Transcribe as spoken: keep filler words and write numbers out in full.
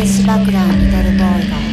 子爆弾リトルボーイが